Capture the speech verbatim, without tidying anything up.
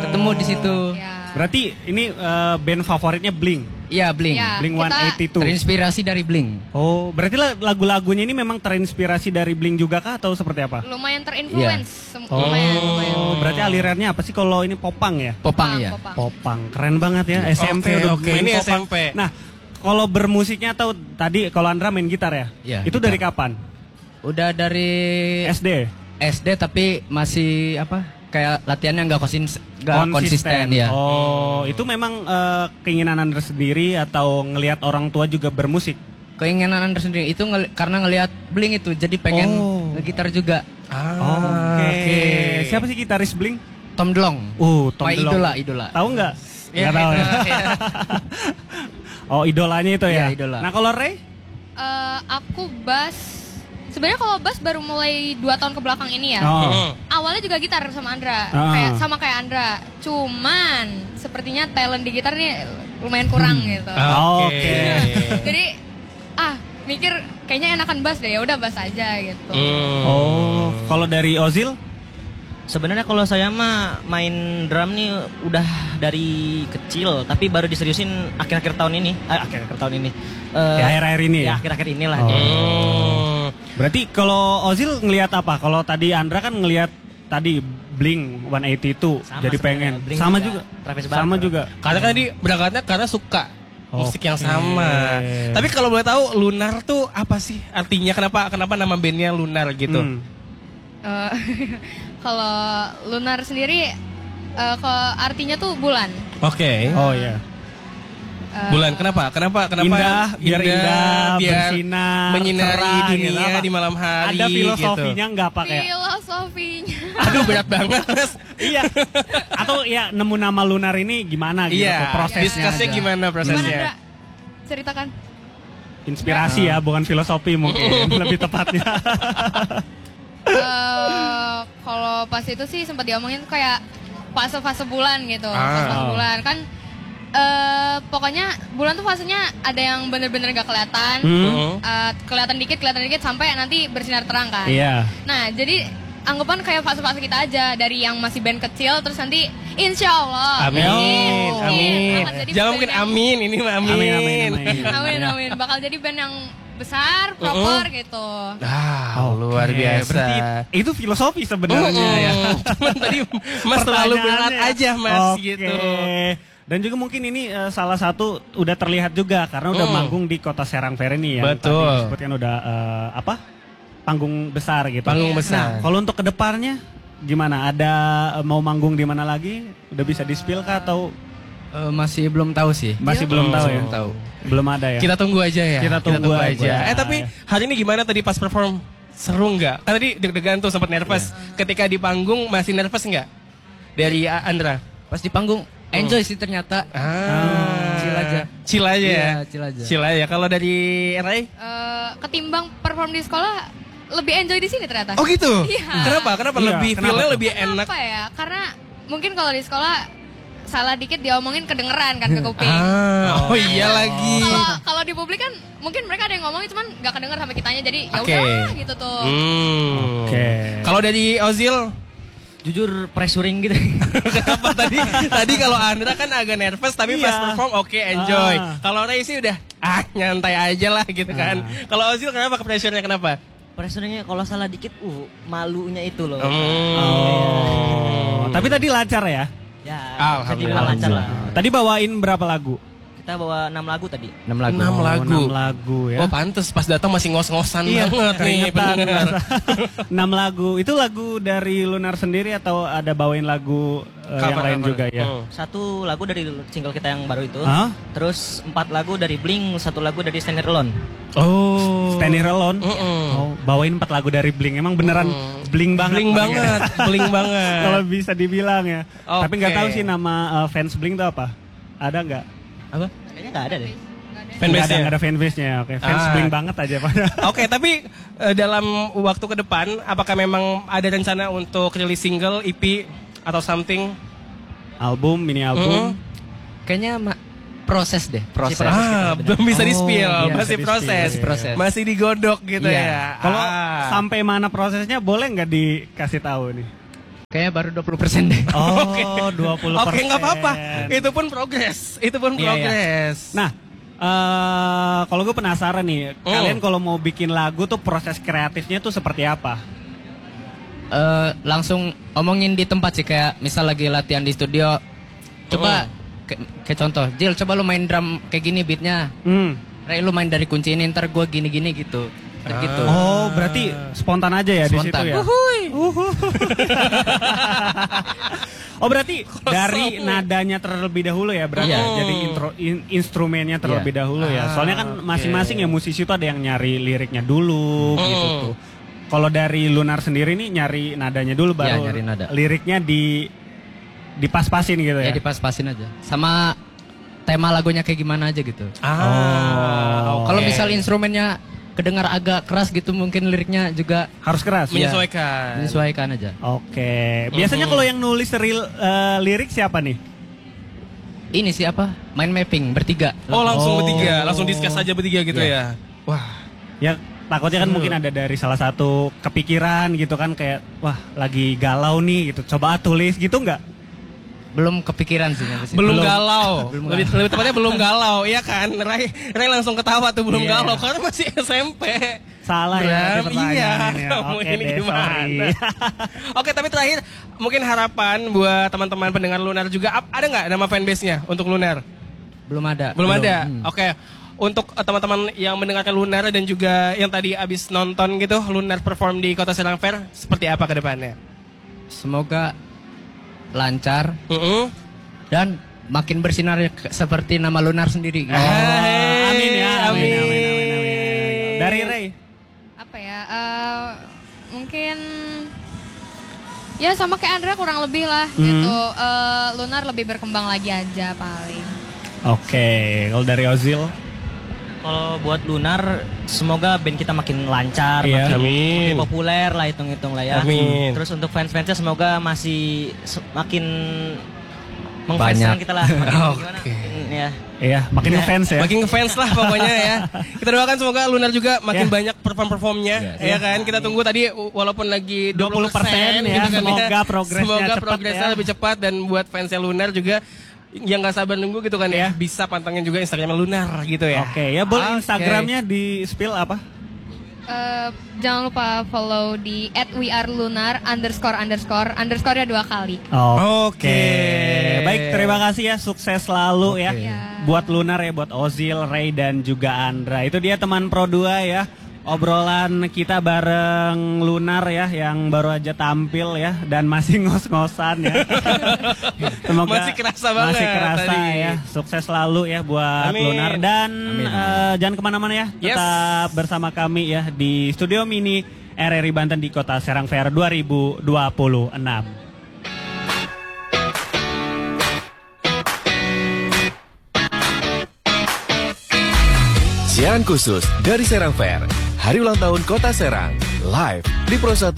ketemu di situ. Ya. Berarti ini uh, band favoritnya Blink. Iya, Blink. Ya, Blink kita- seratus delapan puluh dua. Terinspirasi dari Blink. Oh, berarti la- lagu-lagunya ini memang terinspirasi dari Blink juga kah atau seperti apa? Lumayan terinfluence. Sem- Oh, Lumayan, lumayan. berarti alirannya apa sih kalau ini popang ya? Popang ya. Popang. Popang, keren banget ya. S M P Oke, udah oke. main Ini popang. S M P. Nah, kalau bermusiknya atau tadi kalau Andra main gitar ya? Iya, Itu gitar. dari kapan? Udah dari S D. S D tapi masih apa? Kayak latihannya nggak konsis nggak konsisten ya. Oh, itu memang eh, keinginan Andra sendiri atau ngelihat orang tua juga bermusik? Keinginan Anda sendiri itu ngeli- karena ngelihat Blink itu jadi pengen Oh. ngegitar juga. Ah, Oke. Siapa sih gitaris Blink? Tom DeLonge. Uh, Tom My DeLonge. idola, idola. Tahu nggak? Ya, Nggak tahu ya. idola, ya. Oh, idolanya itu ya? Iya, idola. Nah, kalau Ray? Eh, aku bass. Sebenarnya kalau bass baru mulai dua tahun ke belakang ini ya. Oh. Awalnya juga gitar sama Andra, Ah. kayak sama kayak Andra. Cuman sepertinya talent di gitar nih lumayan kurang gitu. Ah, Oke. Oke. Jadi ah mikir kayaknya enakan bass deh, ya udah bass aja gitu. Hmm. Oh, kalau dari Ozil? Sebenarnya kalau saya mah main drum nih udah dari kecil, tapi baru diseriusin akhir-akhir tahun ini. Eh, akhir-akhir tahun ini. Eh, Ya, akhir-akhir ini ya? Ya, akhir-akhir inilah. Oh. Hmm. Berarti kalau Ozil ngelihat apa? Kalau tadi Andra kan ngelihat tadi Blink seratus delapan puluh dua, Sama jadi sebenarnya, pengen. Blink Sama juga, juga. Travis Sama Barker. juga. Karena kan di berangkatnya karena suka musik yang Oke. sama. Tapi kalau boleh tahu Lunar tuh apa sih artinya? Kenapa kenapa nama bandnya Lunar gitu? Hmm. Eh, kalau lunar sendiri eh, ke artinya tuh bulan. Oke. Oh iya. Eh, Bulan kenapa? Kenapa? Kenapa? Indah, biar indah, biar bersinar, menyinari cerah, gitu, dunia apa? di malam hari. Ada filosofinya gitu. nggak pakai? Filosofinya. Aduh berat banget, Mas. Iya. Atau ya nemu nama Lunar ini gimana gitu Iya. prosesnya? Discussnya aja. gimana Gimana prosesnya? Andra? Ceritakan. Inspirasi ya, bukan filosofi mungkin lebih tepatnya. Eh, kalau pas itu sih sempat diomongin kayak fase-fase bulan gitu, fase Ah. bulan kan. eh pokoknya bulan tuh fasenya ada yang bener-bener gak kelihatan, Hmm. eh, kelihatan dikit, kelihatan dikit sampai nanti bersinar terang kan. Iya. Nah jadi anggapan kayak fase-fase kita aja dari yang masih band kecil terus nanti insya Allah, Amin, mungkin amin. akan jadi Jangan band mungkin yang- amin, ini mah amin. Amin, amin, amin. amin amin bakal jadi band yang besar, proper gitu. Ah, Oke, luar biasa. Berarti itu filosofi sebenarnya ya. Mm-mm. Cuman tadi Mas terlalu berat Pertanyaannya. aja Mas Oke. gitu. Dan juga mungkin ini eh, salah satu udah terlihat juga karena udah Hmm. manggung di Kota Serang Fair ini ya. Betul. Tadi disebutkan udah eh, apa? Panggung besar gitu. Panggung Iya. besar. Nah, kalau untuk kedepannya gimana? Ada eh, mau manggung di mana lagi? Udah bisa di-spill kah atau Eh, masih belum tahu sih. masih Iya. belum tahu ya? Belum tahu. Belum ada ya? Kita tunggu aja ya. Kita tunggu aja. Eh tapi hari ini gimana tadi pas perform? Seru nggak? Kan tadi deg-degan tuh sempat nervous. Ketika di panggung masih nervous nggak? Dari A- Andra. Pas di panggung enjoy sih ternyata. Ah, chill aja. Chill aja ya. Iya, chill aja. Chill aja. Kalau dari Ray? Eh, ketimbang perform di sekolah lebih enjoy di sini ternyata. Oh gitu. Iya. Kenapa? Kenapa Iya, lebih kenapa feel-nya tuh? lebih enak? Apa ya? Karena mungkin kalau di sekolah salah dikit diomongin kedengeran kan ke kuping. Ah, oh iya lagi. Kalau kalau di publik kan mungkin mereka ada yang ngomongin cuman nggak kedenger sampai kitanya jadi ya Oke. udah gitu tuh. Hmm. Oke. Kalau dari Ozil, Jujur pressuring gitu. kenapa tadi? Tadi kalau Andra kan agak nervous tapi pas Iya. perform oke enjoy. Ah. Kalau Ray sih udah ah nyantai aja lah gitu kan. Kalau Ozil kenapa ke pressure-nya kenapa? Pressurenya kalau salah dikit, uh malunya itu loh. Hmm. Oh. Tapi tadi lancar ya? Ya, Alhamdulillah. jadi dibilang lancar lah. Tadi bawain berapa lagu? Kita bawa enam lagu tadi. enam lagu. Enam Oh, lagu. enam lagu ya. Oh pantes pas datang masih ngos-ngosan Iya, banget nih keringetan. pendengar. enam lagu. Itu lagu dari Lunar sendiri atau ada bawain lagu eh, yang Cover, lain cover. juga ya? Hmm. Satu lagu dari single kita yang baru itu. Hah? Terus empat lagu dari Blink, satu lagu dari Stand Here Alone. Oh. Stand Here Alone. Mm-mm. Oh, bawain empat lagu dari Blink. Emang beneran Blink banget. Bling orangnya. banget, bling banget. Kalau bisa dibilang ya. Oke. Tapi nggak tahu sih nama eh, fans Blink itu apa? Ada nggak? Apa? Kayaknya nggak ada deh. Nggak ada, Fanbase-nya. nggak ada fanbase-nya. Oke, fans Ah. Blink banget aja pada. Oke, tapi eh, dalam waktu ke depan, apakah memang ada rencana untuk rilis single, E P, atau something? Album, mini album. Mm. Kayaknya ma- proses deh, proses. Ah, belum bisa di spill, Oh, masih bisa proses, di-spill. Proses. masih digodok gitu Iya. ya. Kalau Ah. sampai mana prosesnya boleh nggak dikasih tahu nih? Kayaknya baru dua puluh persen deh. Oh, dua puluh persen. Oke, nggak apa-apa. Itu pun progres. Itu pun Iya, iya. progres. Nah, eh kalau gue penasaran nih, Oh. kalian kalau mau bikin lagu tuh proses kreatifnya tuh seperti apa? Eh, langsung omongin di tempat sih, kayak misal lagi latihan di studio. Coba kayak kayak contoh, Jil, coba lu main drum kayak gini beatnya. Hmm. Ray, lu main dari kunci ini, ntar gua gini-gini gitu. Ntar gitu. Oh, berarti spontan aja ya di situ Spontan. ya? Uhuh. Oh, berarti dari nadanya terlebih dahulu ya, berarti Iya. jadi intro in- instrumennya terlebih Iya. dahulu ya. Ah, Soalnya kan oke. masing-masing ya musisi itu ada yang nyari liriknya dulu gitu Mm. tuh. Kalau dari Lunar sendiri nih nyari nadanya dulu baru Iya, nyari nada. liriknya di dipas-pasin gitu ya. Ya dipas-pasin aja. Sama tema lagunya kayak gimana aja gitu. Ah, Oh. Kalau oke. misal instrumennya kedengar agak keras gitu, mungkin liriknya juga Harus keras. menyesuaikan. menyesuaikan aja. Oke. Biasanya kalau yang nulis real, eh, lirik siapa nih? Ini sih apa? Mind mapping bertiga. Oh, langsung Oh. bertiga, langsung discuss aja bertiga gitu Iya. ya. Wah. Ya takutnya kan Seru. mungkin ada dari salah satu kepikiran gitu kan, kayak wah lagi galau nih gitu. Coba tulis gitu nggak? Belum kepikiran sih sampai situ. Belum, galau. Belum lebih, lebih tepatnya belum galau, iya kan? Ray, Ray langsung ketawa tuh belum Iya. galau karena masih S M P. Salah ya Bram, nanti iya, pertanyaannya. kamu Oke ini deh, gimana? sorry. Oke, tapi terakhir mungkin harapan buat teman-teman pendengar Lunar juga, ap- ada nggak nama fanbase-nya untuk Lunar? Belum ada. Belum ada. Hmm. Oke. Untuk uh, teman-teman yang mendengarkan Lunar dan juga yang tadi abis nonton gitu Lunar perform di Kota Serang Fair, seperti apa ke depannya? Semoga lancar Mm-mm. dan makin bersinar ke- seperti nama Lunar sendiri. gitu. Oh, amin ya, amin, Amin. amin, amin, amin. Dari Ray. Apa ya? eh, mungkin ya sama kayak Andra kurang lebih lah Hmm. gitu. Eh, Lunar lebih berkembang lagi aja paling. Oke, kalau dari Ozil. Kalau buat Lunar, semoga band kita makin lancar, Iya. makin, Amin. makin populer lah hitung-hitung lah ya. Amin. Terus untuk fans-fansnya semoga masih se- makin mengfanskan Banyak. kita lah. Makin Oke. gimana? Makin, ya. Iya, makin ngefans ya. Makin ngefans lah pokoknya ya. Kita doakan semoga Lunar juga makin Ya. banyak perform-performnya ya kan. Kita tunggu tadi walaupun lagi dua puluh persen ya, gitu kan semoga progresnya Semoga cepat progresnya ya. lebih cepat dan buat fansnya Lunar juga yang gak sabar nunggu gitu kan ya, bisa pantengin juga Instagramnya Lunar gitu ya. Oke, ya boleh Oke. Instagramnya di spill apa? Eh, jangan lupa follow di at we are lunar underscore underscore underscore-nya dua kali. Oke. Baik, terima kasih ya, sukses selalu ya. Iya. Buat Lunar ya, buat Ozil, Ray dan juga Andra. Itu dia teman Pro dua ya. Obrolan kita bareng Lunar ya, yang baru aja tampil ya dan masih ngos-ngosan ya. Semoga Masih kerasa banget Masih kerasa tadi. ya. Sukses selalu ya buat Amin. Lunar dan Amin, amin. eh, jangan kemana-mana ya. Yes. Tetap bersama kami ya di Studio Mini R R I Banten di Kota Serang Fair dua ribu dua puluh enam. Siaran khusus dari Serang Fair, Hari Ulang Tahun Kota Serang, live di Pro satu